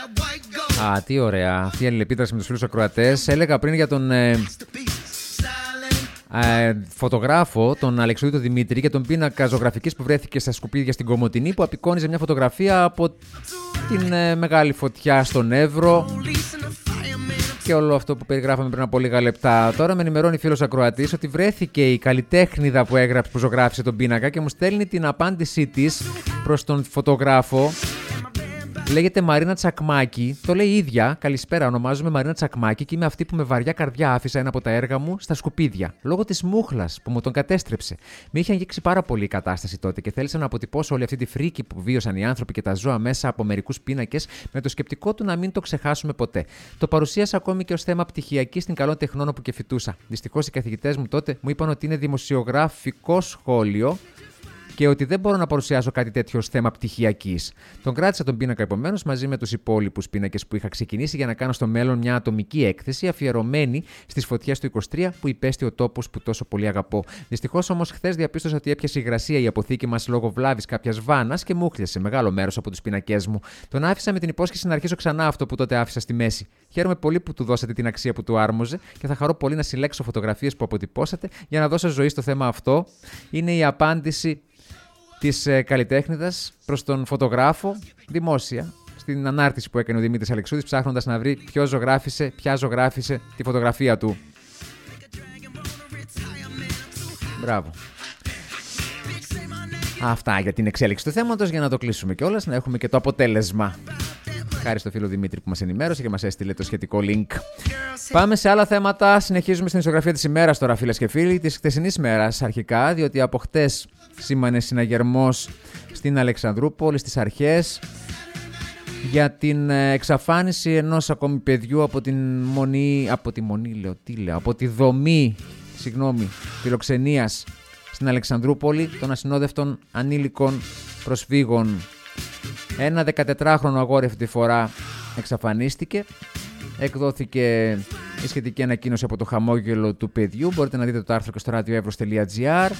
Α, τι ωραία. Αυτή η αλληλεπίδραση με τους φίλους ακροατές. Έλεγα πριν για τον φωτογράφο, τον Αλεξανδρού Δημήτρη, και τον πίνακα ζωγραφικής που βρέθηκε στα σκουπίδια στην Κομοτηνή, που απεικόνιζε μια φωτογραφία από την μεγάλη φωτιά στον Εύρο και όλο αυτό που περιγράφαμε πριν από λίγα λεπτά. Τώρα με ενημερώνει φίλος ακροατής ότι βρέθηκε η καλλιτέχνηδα που ζωγράφησε τον πίνακα και μου στέλνει την απάντησή της προς τον φωτογράφο. Λέγεται Μαρίνα Τσακμάκη, το λέει η ίδια. Καλησπέρα, ονομάζομαι Μαρίνα Τσακμάκη και είμαι αυτή που με βαριά καρδιά άφησα ένα από τα έργα μου στα σκουπίδια. Λόγω της μούχλας που μου τον κατέστρεψε. Με είχε αγγίξει πάρα πολύ η κατάσταση τότε και θέλησα να αποτυπώσω όλη αυτή τη φρίκη που βίωσαν οι άνθρωποι και τα ζώα μέσα από μερικούς πίνακες, με το σκεπτικό του να μην το ξεχάσουμε ποτέ. Το παρουσίασα ακόμη και ως θέμα πτυχιακή στην καλών τεχνών όπου και φοιτούσα. Δυστυχώς οι καθηγητές μου τότε μου είπαν ότι είναι δημοσιογραφικό σχόλιο και ότι δεν μπορώ να παρουσιάσω κάτι τέτοιο ως θέμα πτυχιακής. Τον κράτησα τον πίνακα επομένως μαζί με τους υπόλοιπους πίνακες που είχα ξεκινήσει για να κάνω στο μέλλον μια ατομική έκθεση αφιερωμένη στις φωτιές του 23 που υπέστη ο τόπος που τόσο πολύ αγαπώ. Δυστυχώς όμως χθες διαπίστωσα ότι έπιασε υγρασία η αποθήκη μας λόγω βλάβης κάποιας βάνας και μου χλιασε μεγάλο μέρος από τους πίνακές μου. Τον άφησα με την υπόσχεση να αρχίσω ξανά αυτό που τότε άφησα στη μέση. Χαίρομαι πολύ που του δώσατε την αξία που του άρμοζε και θα χαρώ πολύ να συλλέξω φωτογραφίες που αποτυπώσατε για να δώσω ζωή στο θέμα αυτό. Είναι η απάντηση της καλλιτέχνηδας προς τον φωτογράφο δημόσια στην ανάρτηση που έκανε ο Δημήτρης Αλεξούδης, ψάχνοντας να βρει ποια ζωγράφησε τη φωτογραφία του. Μπράβο. Αυτά για την εξέλιξη του θέματος, για να το κλείσουμε κιόλας, να έχουμε και το αποτέλεσμα. Χάρη στο φίλο Δημήτρη που μας ενημέρωσε και μας έστειλε το σχετικό link. Πάμε σε άλλα θέματα. Συνεχίζουμε στην ισογραφία της ημέρας τώρα, φίλες και φίλοι, της χθεσινής ημέρας αρχικά, διότι από χτες σήμανε συναγερμός στην Αλεξανδρούπολη στις αρχές για την εξαφάνιση ενός ακόμη παιδιού από τη δομή φιλοξενίας στην Αλεξανδρούπολη των ασυνόδευτων ανήλικων προσφύγων. Ένα 14χρονο αγόρι αυτή τη φορά εξαφανίστηκε. Εκδόθηκε η σχετική ανακοίνωση από το χαμόγελο του παιδιού. Μπορείτε να δείτε το άρθρο και στο radioevros.gr.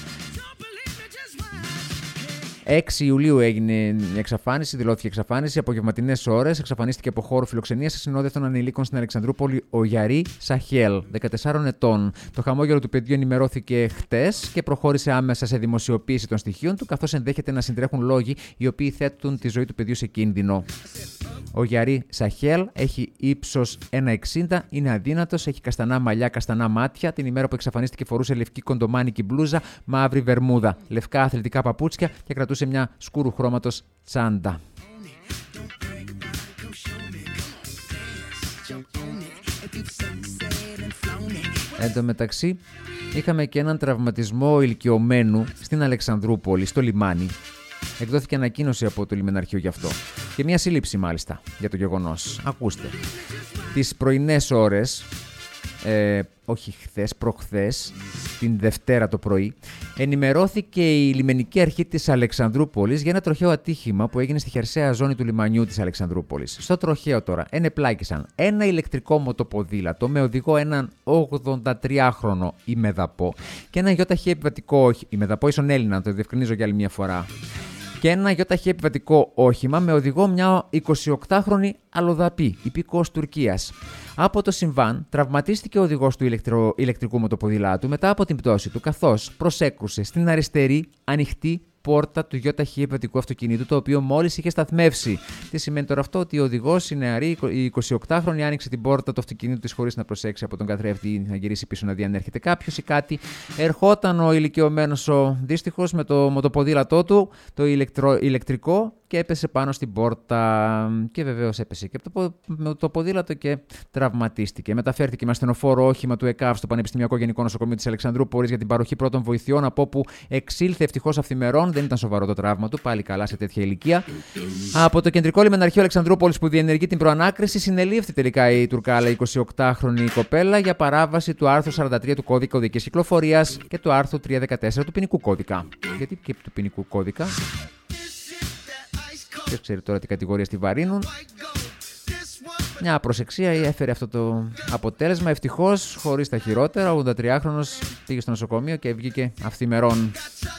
6 Ιουλίου έγινε η εξαφάνιση, δηλώθηκε εξαφάνιση. Απογευματινές ώρες εξαφανίστηκε από χώρο φιλοξενίας ασυνόδευτων ανηλίκων στην Αλεξανδρούπολη ο Γιαρί Σαχέλ, 14 ετών. Το χαμόγελο του παιδιού ενημερώθηκε χτες και προχώρησε άμεσα σε δημοσιοποίηση των στοιχείων του, καθώς ενδέχεται να συντρέχουν λόγοι οι οποίοι θέτουν τη ζωή του παιδιού σε κίνδυνο. Ο Γιαρί Σαχέλ έχει ύψος 1,60, είναι αδύνατος, έχει καστανά μαλλιά, καστανά μάτια. Την ημέρα που εξαφανίστηκε φορούσε λευκή κοντομάνικη μπλούζα, μαύρη βερμούδα, λευκά αθλητικά παπούτσια και κρατούσε μια σκούρου χρώματος τσάντα. Εν τω μεταξύ, είχαμε και έναν τραυματισμό ηλικιωμένου στην Αλεξανδρούπολη, στο λιμάνι. Εκδόθηκε ανακοίνωση από το λιμεναρχείο γι' αυτό. Και μια σύλληψη μάλιστα για το γεγονός. Ακούστε. Τις πρωινές ώρες, όχι χθες, προχθές, την Δευτέρα το πρωί, ενημερώθηκε η λιμενική αρχή της Αλεξανδρούπολης για ένα τροχαίο ατύχημα που έγινε στη χερσαία ζώνη του λιμανιού της Αλεξανδρούπολης. Στο τροχαίο τώρα ενεπλάκησαν ένα ηλεκτρικό μοτοποδήλατο με οδηγό έναν 83χρονο ημεδαπό και ένα γιοταχή επιβατικό, ημεδαπό ίσον Έλληνα, το διευκρινίζω για άλλη μια φορά, και ένα γιοταχή επιβατικό όχημα με οδηγό μια 28χρονη αλλοδαπή, υπηκός Τουρκίας. Από το συμβάν τραυματίστηκε ο οδηγός του ηλεκτρικού μοτοποδηλάτου μετά από την πτώση του, καθώς προσέκρουσε στην αριστερή ανοιχτή πόρτα του γιοταχή επιβατικού αυτοκινήτου, το οποίο μόλις είχε σταθμεύσει. Τι σημαίνει τώρα αυτό? Ότι ο οδηγός, η νεαρή, η 28χρονη, άνοιξε την πόρτα του αυτοκινήτου της χωρίς να προσέξει από τον καθρέφτη να γυρίσει πίσω να δει αν έρχεται κάποιος ή κάτι. Ερχόταν ο ηλικιωμένος ο δύστιχος με το μοτοποδήλατό του, το ηλεκτρικό, και έπεσε πάνω στην πόρτα και βεβαίως έπεσε και με το ποδήλατο και τραυματίστηκε. Μεταφέρθηκε με ασθενοφόρο όχημα του ΕΚΑΒ στο Πανεπιστημιακό Γενικό Νοσοκομείο της Αλεξανδρούπολης για την παροχή πρώτων βοηθειών, από όπου εξήλθε ευτυχώς αυθημερών. Δεν ήταν σοβαρό το τραύμα του, πάλι καλά σε τέτοια ηλικία. Από το Κεντρικό Λιμεναρχείο Αλεξανδρούπολης που διενεργεί την προανάκριση, συνελήφθη τελικά η Τουρκάλα 28χρονη κοπέλα για παράβαση του άρθρου 43 του Κώδικα Οδικής Κυκλοφορίας και του άρθρου 314 του Ποινικού Κώδικα. Γιατί και του Ποινικού Κώδικα? Ποιος ξέρει τώρα τι κατηγορίες τη βαρύνουν. Μια προσεξία έφερε αυτό το αποτέλεσμα. Ευτυχώς, χωρίς τα χειρότερα, ο 83χρονος πήγε στο νοσοκομείο και βγήκε αυθημερών.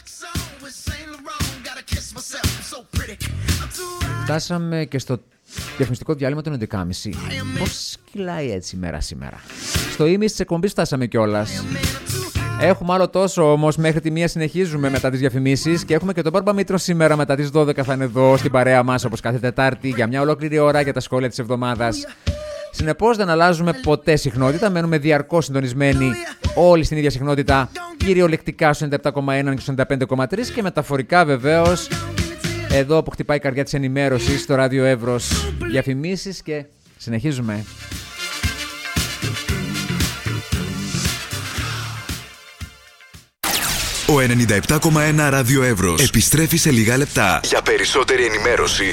Φτάσαμε και στο διαφημιστικό διάλειμμα των 11.30. Πώς κυλάει έτσι μέρα σήμερα. Στο ίμιση της εκπομπής φτάσαμε κιόλας. Έχουμε άλλο τόσο όμως, μέχρι τη 1 συνεχίζουμε μετά τις διαφημίσεις και έχουμε και τον Μπαρμπαμήτρο σήμερα μετά τις 12 θα είναι εδώ στην παρέα μας όπως κάθε Τετάρτη για μια ολόκληρη ώρα για τα σχόλια της εβδομάδας. Συνεπώς δεν αλλάζουμε ποτέ συχνότητα, μένουμε διαρκώς συντονισμένοι όλοι στην ίδια συχνότητα, κυριολεκτικά στο 97,1 και στο 95,3 και μεταφορικά βεβαίως εδώ που χτυπάει η καρδιά της ενημέρωσης στο ράδιο Εύρος. Διαφημίσεις και συνεχίζουμε. Ο 97,1 ράδιο Εύρος επιστρέφει σε λίγα λεπτά. Για περισσότερη ενημέρωση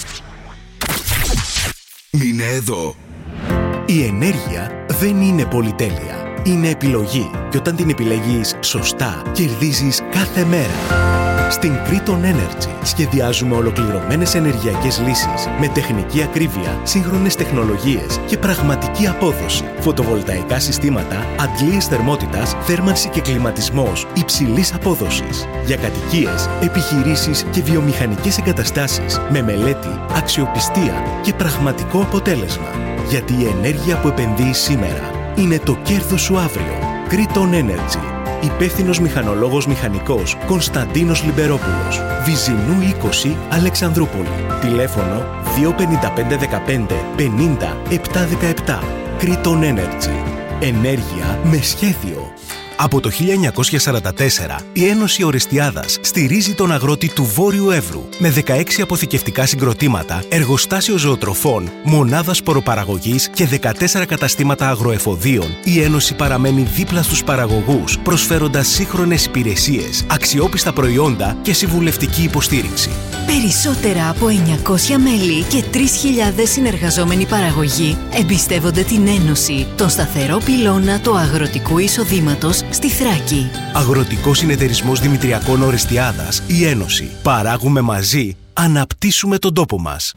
μείνε εδώ. Η ενέργεια δεν είναι πολυτέλεια. Είναι επιλογή. Και όταν την επιλέγεις σωστά, κερδίζεις κάθε μέρα. Στην Triton Energy σχεδιάζουμε ολοκληρωμένες ενεργειακές λύσεις με τεχνική ακρίβεια, σύγχρονες τεχνολογίες και πραγματική απόδοση. Φωτοβολταϊκά συστήματα, αντλίες θερμότητας, θέρμανση και κλιματισμός υψηλής απόδοσης. Για κατοικίες, επιχειρήσεις και βιομηχανικές εγκαταστάσεις με μελέτη, αξιοπιστία και πραγματικό αποτέλεσμα. Γιατί η ενέργεια που επενδύεις σήμερα είναι το κέρδος σου αύριο. Triton Energy. Υπεύθυνος μηχανολόγος μηχανικός Κωνσταντίνος Λιμπερόπουλος. Βυζινού 20 Αλεξανδρούπολη. Τηλέφωνο 25515 50 717. Triton Energy. Ενέργεια με σχέδιο. Από το 1944, η Ένωση Ορεστιάδας στηρίζει τον αγρότη του Βόρειου Εύρου με 16 αποθηκευτικά συγκροτήματα, εργοστάσιο ζωοτροφών, μονάδα σποροπαραγωγής και 14 καταστήματα αγροεφοδίων. Η Ένωση παραμένει δίπλα στους παραγωγούς, προσφέροντας σύγχρονες υπηρεσίες, αξιόπιστα προϊόντα και συμβουλευτική υποστήριξη. Περισσότερα από 900 μέλη και 3.000 συνεργαζόμενοι παραγωγοί εμπιστεύονται την Ένωση, τον σταθερό πυλώνα του αγροτικού εισοδήματος στη Θράκη. Αγροτικός Συνεταιρισμός Δημητριακών Ορεστιάδας, η Ένωση. Παράγουμε μαζί, αναπτύσσουμε τον τόπο μας.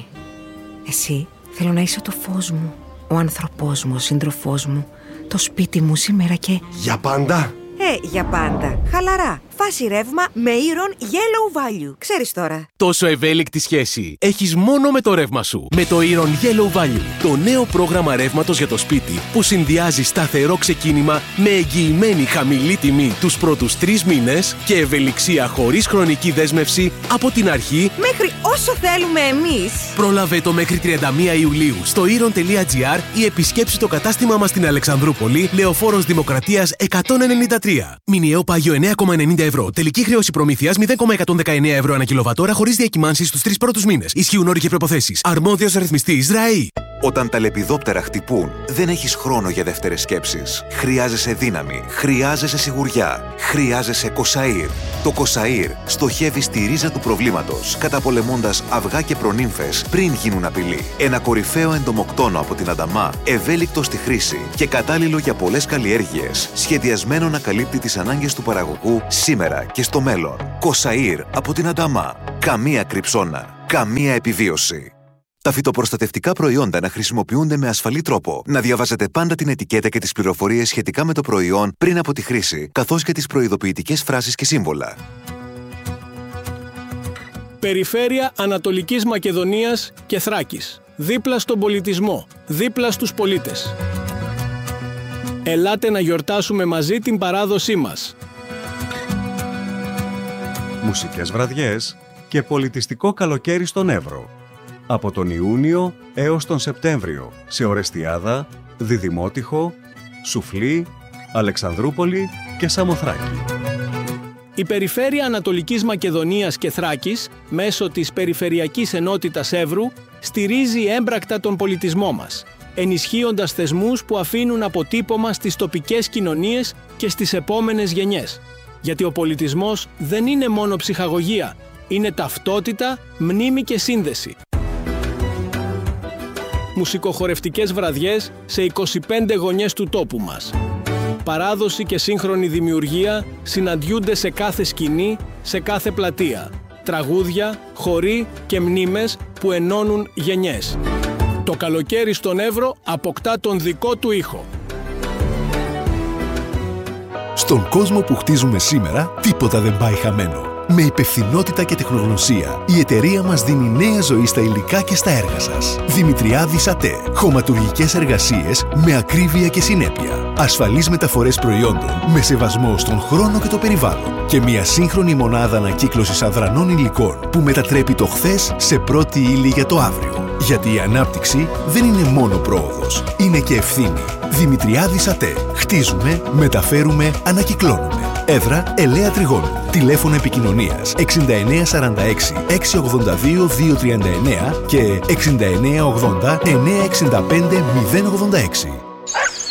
Εσύ, θέλω να είσαι το φως μου, ο άνθρωπός μου, ο σύντροφός μου, το σπίτι μου σήμερα και... Για πάντα! Για πάντα. Χαλαρά. Φάση ρεύμα με Iron Yellow Value. Ξέρεις τώρα. Τόσο ευέλικτη σχέση έχεις μόνο με το ρεύμα σου. Με το Iron Yellow Value. Το νέο πρόγραμμα ρεύματος για το σπίτι που συνδυάζει σταθερό ξεκίνημα με εγγυημένη χαμηλή τιμή τους πρώτους 3 μήνες και ευελιξία χωρίς χρονική δέσμευση από την αρχή μέχρι όσο θέλουμε εμείς. Πρόλαβε το μέχρι 31 Ιουλίου στο iron.gr ή επισκέψου το κατάστημα μας στην Αλεξανδρούπολη, Λεωφόρος Δημοκρατίας 193. Μηνιαίο πάγιο 9,90 ευρώ. Τελική χρέωση προμήθειας 0,119 ευρώ ανά κιλοβατόρα χωρίς διακυμάνσεις στους 3 πρώτους μήνες. Ισχύουν όροι και προϋποθέσεις. Αρμόδιος ρυθμιστής ΡΑΗ. Όταν τα λεπιδόπτερα χτυπούν, δεν έχεις χρόνο για δεύτερες σκέψεις. Χρειάζεσαι δύναμη. Χρειάζεσαι σιγουριά. Χρειάζεσαι Κοσαΐρ. Το Κοσαΐρ στοχεύει στη ρίζα του προβλήματος, καταπολεμώντας αυγά και προνύμφες πριν γίνουν απειλή. Ένα κορυφαίο εντομοκτόνο από την Ανταμά, ευέλικτο στη χρήση και κατάλληλο για πολλές καλλιέργειες, σχεδιασμένο να καλύπτει τις ανάγκες του παραγωγού σήμερα και στο μέλλον. Κοσαΐρ από την Ανταμά. Καμία κρυψώνα. Καμία επιβίωση. Τα φυτοπροστατευτικά προϊόντα να χρησιμοποιούνται με ασφαλή τρόπο. Να διαβάζετε πάντα την ετικέτα και τις πληροφορίες σχετικά με το προϊόν πριν από τη χρήση, καθώς και τις προειδοποιητικές φράσεις και σύμβολα. Περιφέρεια Ανατολικής Μακεδονίας και Θράκης. Δίπλα στον πολιτισμό. Δίπλα στους πολίτες. Ελάτε να γιορτάσουμε μαζί την παράδοσή μας. Μουσικές βραδιές και πολιτιστικό καλοκαίρι στον Εύρο. Από τον Ιούνιο έως τον Σεπτέμβριο σε Ορεστιάδα, Διδημότυχο, Σουφλή, Αλεξανδρούπολη και Σαμοθράκη. Η Περιφέρεια Ανατολικής Μακεδονίας και Θράκης, μέσω της Περιφερειακής Ενότητας Εύρου, στηρίζει έμπρακτα τον πολιτισμό μας, ενισχύοντας θεσμούς που αφήνουν αποτύπωμα στις τοπικές κοινωνίες και στις επόμενες γενιές. Γιατί ο πολιτισμός δεν είναι μόνο ψυχαγωγία, είναι ταυτότητα, μνήμη και σύνδεση. Μουσικοχορευτικές βραδιές σε 25 γωνιές του τόπου μας. Παράδοση και σύγχρονη δημιουργία συναντιούνται σε κάθε σκηνή, σε κάθε πλατεία. Τραγούδια, χοροί και μνήμες που ενώνουν γενιές. Το καλοκαίρι στον Εύρο αποκτά τον δικό του ήχο. Στον κόσμο που χτίζουμε σήμερα, τίποτα δεν πάει χαμένο. Με υπευθυνότητα και τεχνογνωσία, η εταιρεία μας δίνει νέα ζωή στα υλικά και στα έργα σας. Δημητριάδης ΑΤΕ. Χωματουργικές εργασίες με ακρίβεια και συνέπεια. Ασφαλείς μεταφορές προϊόντων με σεβασμό στον χρόνο και το περιβάλλον. Και μια σύγχρονη μονάδα ανακύκλωσης αδρανών υλικών που μετατρέπει το χθες σε πρώτη ύλη για το αύριο. Γιατί η ανάπτυξη δεν είναι μόνο πρόοδος, είναι και ευθύνη. Δημητριάδης ΑΤΕ. Χτίζουμε, μεταφέρουμε, ανακυκλώνουμε. Έδρα Ελαία Τριγώνου. Τηλέφωνο επικοινωνίας 6946 682 239 και 6980 965 086.